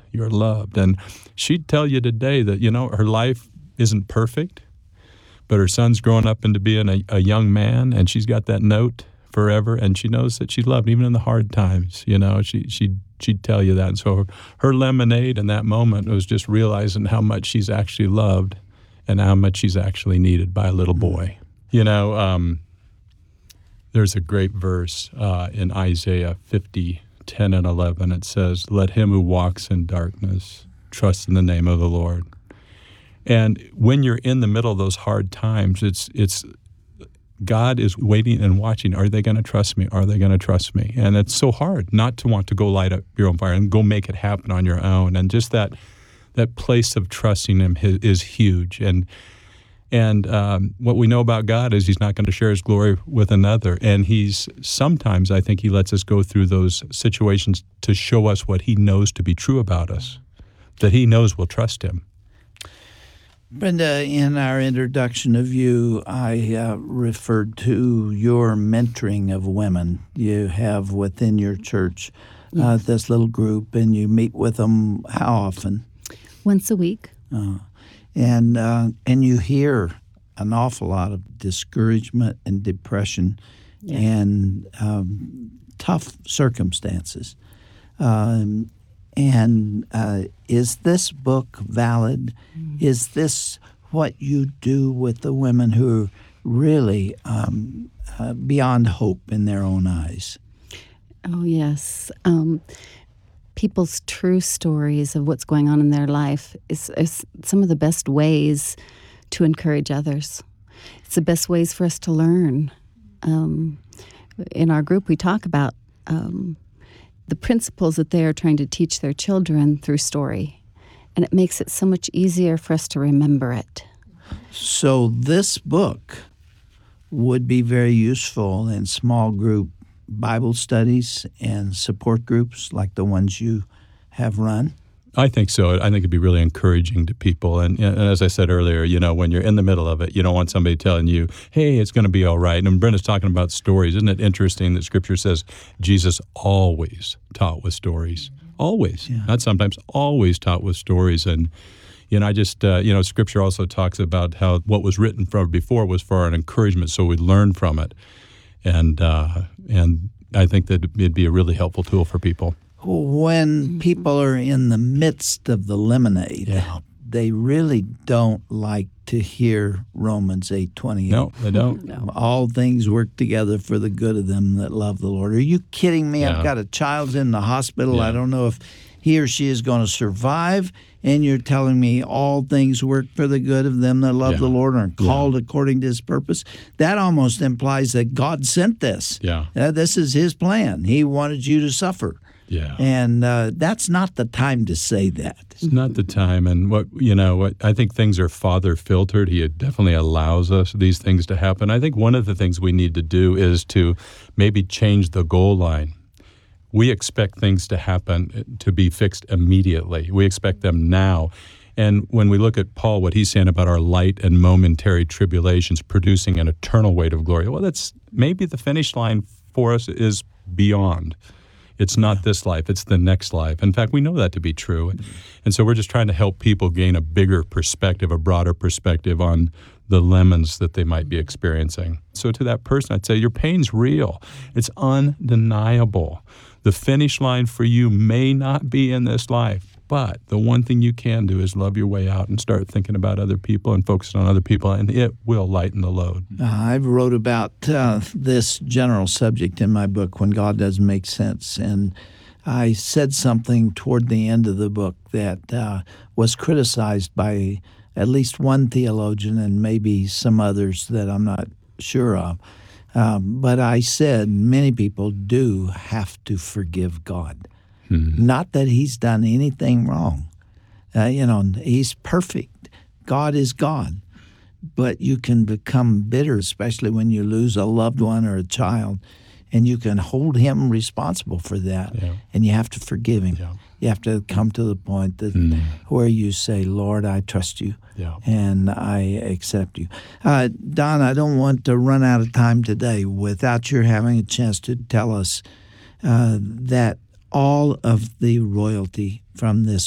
You're loved. And she'd tell you today that, her life isn't perfect, but her son's growing up into being a young man, and she's got that note forever, and she knows that she's loved, even in the hard times. She'd tell you that. And so her lemonade in that moment was just realizing how much she's actually loved and how much she's actually needed by a little boy. There's a great verse in Isaiah 50:10 and 11. It says, "Let him who walks in darkness trust in the name of the Lord." And when you're in the middle of those hard times, it's God is waiting and watching. Are they going to trust me? Are they going to trust me? And it's so hard not to want to go light up your own fire and go make it happen on your own. And just that place of trusting him is huge. And what we know about God is he's not going to share his glory with another. And sometimes I think he lets us go through those situations to show us what he knows to be true about us, that he knows we'll trust him. Brenda, in our introduction of you, I referred to your mentoring of women. You have within your church this little group, and you meet with them how often? Once a week. And you hear an awful lot of discouragement and depression and tough circumstances. Is this book valid? Is this what you do with the women who are really beyond hope in their own eyes? Oh, yes. People's true stories of what's going on in their life is some of the best ways to encourage others. It's the best ways for us to learn. In our group, we talk about the principles that they are trying to teach their children through story, and it makes it so much easier for us to remember it. So this book would be very useful in small group Bible studies and support groups like the ones you have run? I think so. I think it'd be really encouraging to people. And as I said earlier, when you're in the middle of it, you don't want somebody telling you, hey, it's going to be all right. And Brenda's talking about stories. Isn't it interesting that Scripture says Jesus always taught with stories? Always. Yeah. Not sometimes, always taught with stories. And, I just, Scripture also talks about how what was written from before was for our encouragement, so we learn from it. And I think that it'd be a really helpful tool for people. When people are in the midst of the lemonade, they really don't like to hear Romans 8:28. No, they don't. No. All things work together for the good of them that love the Lord. Are you kidding me? I've got a child in the hospital. I don't know if he or she is going to survive, and you're telling me all things work for the good of them that love the Lord and are called according to his purpose. That almost implies that God sent this. This is his plan. He wanted you to suffer. Yeah. And that's not the time to say that. It's not the time. And what I think things are Father filtered. He definitely allows us these things to happen. I think one of the things we need to do is to maybe change the goal line. We expect things to happen, to be fixed immediately. We expect them now. And when we look at Paul, what he's saying about our light and momentary tribulations producing an eternal weight of glory, well, that's maybe the finish line for us is beyond. It's not this life, it's the next life. In fact, we know that to be true. And so we're just trying to help people gain a bigger perspective, a broader perspective on the lemons that they might be experiencing. So to that person, I'd say your pain's real. It's undeniable. The finish line for you may not be in this life, but the one thing you can do is love your way out and start thinking about other people and focusing on other people, and it will lighten the load. I wrote about this general subject in my book, When God Doesn't Make Sense, and I said something toward the end of the book that was criticized by at least one theologian and maybe some others that I'm not sure of. But I said many people do have to forgive God. Mm-hmm. Not that he's done anything wrong. He's perfect. God is God. But you can become bitter, especially when you lose a loved one or a child, and you can hold him responsible for that, and you have to forgive him. Yeah. You have to come to the point that where you say, Lord, I trust you, and I accept you. Don, I don't want to run out of time today without your having a chance to tell us that all of the royalty from this